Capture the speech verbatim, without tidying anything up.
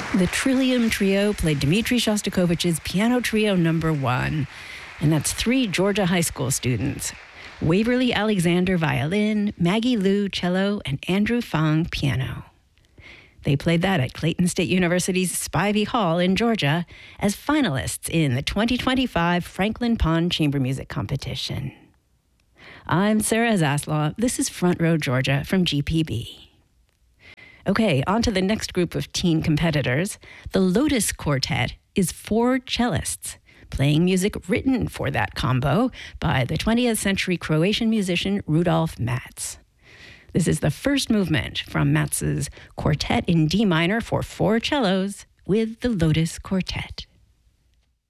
The Trillium Trio played Dmitri Shostakovich's Piano Trio Number One, and that's three Georgia high school students: Waverly Alexander violin, Maggie Liu cello, and Andrew Fong piano. They played that at Clayton State University's Spivey Hall in Georgia as finalists in the twenty twenty-five Franklin Pond Chamber Music Competition. I'm Sarah Zaslaw. This is Front Row Georgia from G P B. Okay, on to the next group of teen competitors. The Lotus Quartet is four cellists, playing music written for that combo by the twentieth century Croatian musician Rudolf Matz. This is the first movement from Matz's Quartet in D minor for four cellos with the Lotus Quartet.